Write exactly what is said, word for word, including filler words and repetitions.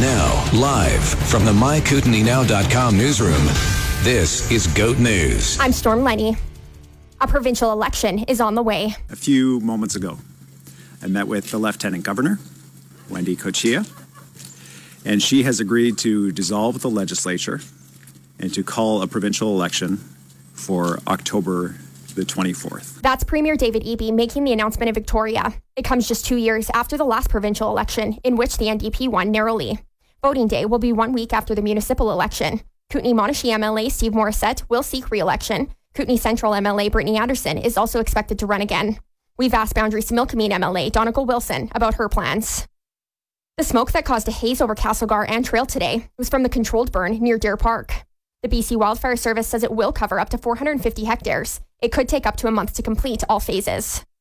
Now, live from the my kootenai now dot com newsroom, this is GOAT News. I'm Storm Lenny. A provincial election is on the way. A few moments ago, I met with the Lieutenant Governor, Wendy Cochia, and she has agreed to dissolve the legislature and to call a provincial election for October the twenty-fourth. That's Premier David Eby making the announcement in Victoria. It comes just two years after the last provincial election, in which the N D P won narrowly. Voting day will be one week after the municipal election. Kootenay-Monashee M L A Steve Morissette will seek re-election. Kootenay Central M L A Brittany Anderson is also expected to run again. We've asked Boundaries Milkameen M L A Donegal Wilson about her plans. The smoke that caused a haze over Castlegar and Trail today was from the controlled burn near Deer Park. The B C Wildfire Service says it will cover up to four hundred fifty hectares. It could take up to a month to complete all phases.